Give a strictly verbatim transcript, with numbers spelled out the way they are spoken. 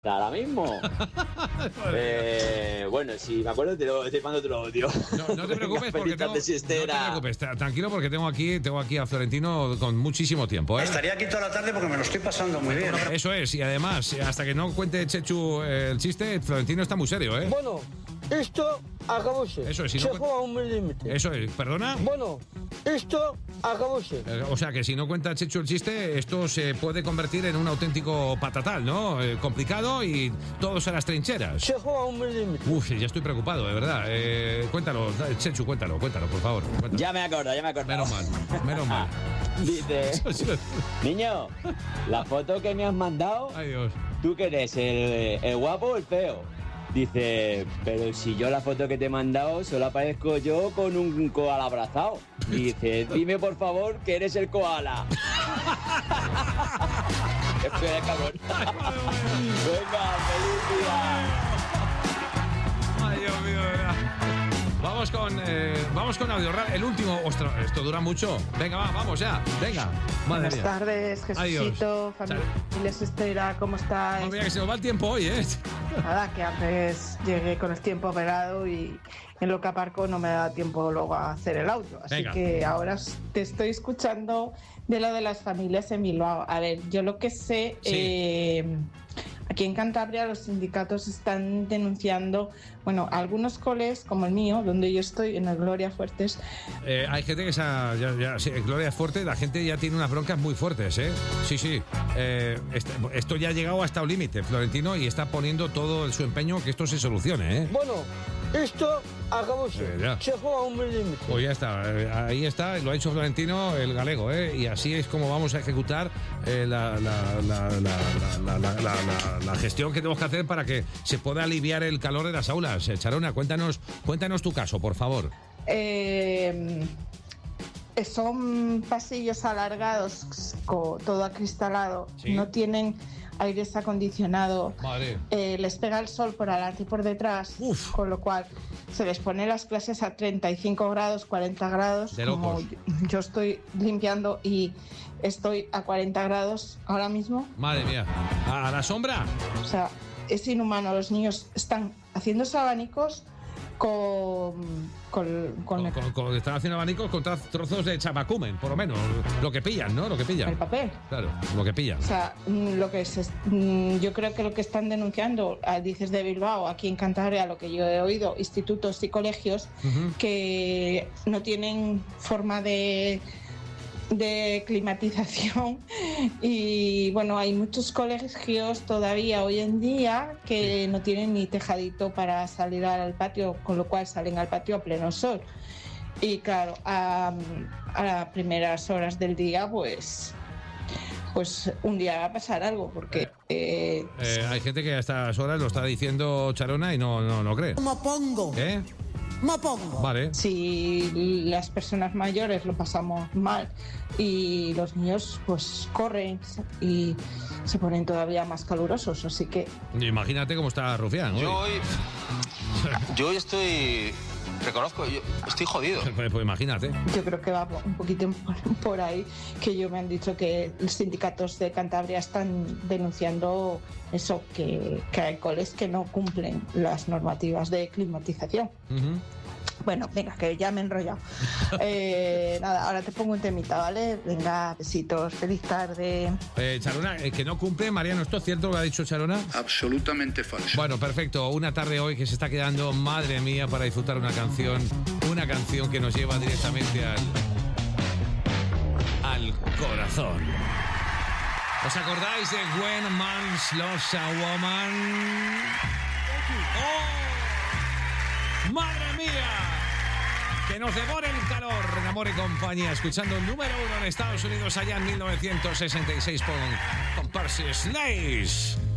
ahora mismo. eh, bueno, si me acuerdo, te lo, te mando te lo odio. No, no te preocupes porque tengo, no te preocupes, tranquilo porque tengo aquí, tengo aquí a Florentino con muchísimo tiempo, ¿eh? Estaría aquí toda la tarde porque me lo estoy pasando muy bien. Eso es, y además, hasta que no cuente Chechu el chiste, Florentino está muy serio, ¿eh? Bueno, esto acabóse. Eso es, si se no juega a un límite. Eso es, ¿perdona? Bueno, esto acabóse. Eh, o sea que si no cuenta Chechu el chiste, esto se puede convertir en un auténtico patatal, ¿no? Eh, complicado y todos a las trincheras. Se juega a un límite. Uf, ya estoy preocupado, de verdad. Eh, cuéntalo, Chechu, cuéntalo, cuéntalo, por favor. Cuéntalo. Ya me acuerdo, ya me acuerdo. Menos mal, menos mal. Dice, niño, la foto que me has mandado, Ay, Dios. ¿tú qué eres, el, el guapo o el feo? Dice, pero si yo la foto que te he mandado solo aparezco yo con un koala abrazado. Y dice, dime por favor que eres el koala. Espera, cabrón. Venga, feliz día. Ay, Dios mío, de verdad. Vamos con, eh, vamos con audio. El último. Ostras, esto dura mucho. Venga, va, vamos ya. Venga. Madre Buenas mía. tardes, Jesucito, familia Estera, ¿cómo estáis? No, mira que se nos va el tiempo hoy, ¿eh? Nada, que antes llegué con el tiempo operado y en lo que aparco no me da tiempo luego a hacer el audio. Así Venga. que ahora te estoy escuchando de lo de las familias en Bilbao. A ver, yo lo que sé, Sí. eh, aquí en Cantabria los sindicatos están denunciando, bueno, algunos coles como el mío, donde yo estoy, en el Gloria Fuertes. Eh, hay gente que esa, ya, ya, sí, Gloria es fuerte, la gente ya tiene unas broncas muy fuertes, ¿eh? Sí, sí. Eh, este, esto ya ha llegado hasta un límite, Florentino, y está poniendo todo su empeño que esto se solucione, ¿eh? Bueno, esto acabóse. Eh, ya. Se juega a un límite. Pues ya está, eh, ahí está, lo ha dicho Florentino el galego, ¿eh? Y así es como vamos a ejecutar eh, la, la, la, la, la, la, la, la, la gestión que tenemos que hacer para que se pueda aliviar el calor de las aulas. Eh, Charona, cuéntanos, cuéntanos tu caso, por favor. Eh, son pasillos alargados, con todo acristalado, Sí. no tienen aires acondicionado, Madre. eh, les pega el sol por adelante y por detrás, Uf. con lo cual se les pone las clases a treinta y cinco grados, cuarenta grados, De como locos. yo, yo estoy limpiando y estoy a cuarenta grados ahora mismo. Madre mía. ¿A, a la sombra? O sea, es inhumano. Los niños están haciendo abanicos con, con, con Con, con- con- están haciendo abanicos con tra- trozos de chapacumen, por lo menos. Lo que pillan, ¿no? Lo que el pillan. papel. Claro, lo que pillan. O sea, mm, lo que se, mm, yo creo que lo que están denunciando, ah, dices de Bilbao, aquí en Cantabria, lo que yo he oído, institutos y colegios Ujú. que no tienen forma de, de climatización y bueno, hay muchos colegios todavía hoy en día que no tienen ni tejadito para salir al patio, con lo cual salen al patio a pleno sol. Y claro, a, a las primeras horas del día, pues, pues un día va a pasar algo, porque eh, Eh, hay gente que a estas horas lo está diciendo Charona y no, no, no cree. Me pongo, ¿Eh? me pongo. Vale. si las personas mayores lo pasamos mal y los niños pues corren y se ponen todavía más calurosos, así que Imagínate cómo está Rufián hoy. Yo hoy. Yo hoy estoy. Reconozco, yo estoy jodido. Pues, pues imagínate. yo creo que va un poquito por, por ahí, que yo me han dicho que los sindicatos de Cantabria están denunciando eso, que, que hay coles que no cumplen las normativas de climatización. Ujú. Bueno, venga, que ya me he enrollado. Eh, nada, ahora te pongo un temita, ¿vale? Venga, besitos, feliz tarde. Eh, Charona, eh, que no cumple, Mariano, ¿esto es cierto lo que ha dicho Charona? Absolutamente falso. Bueno, perfecto. Una tarde hoy que se está quedando, madre mía, para disfrutar una canción. Una canción que nos lleva directamente al. al corazón. ¿Os acordáis de When a Man Loves a Woman? ¡Oh! ¡Madre mía! Que nos devore el calor en Amor y Compañía, escuchando el número uno en Estados Unidos allá en mil novecientos sesenta y seis con, con Percy Sledge.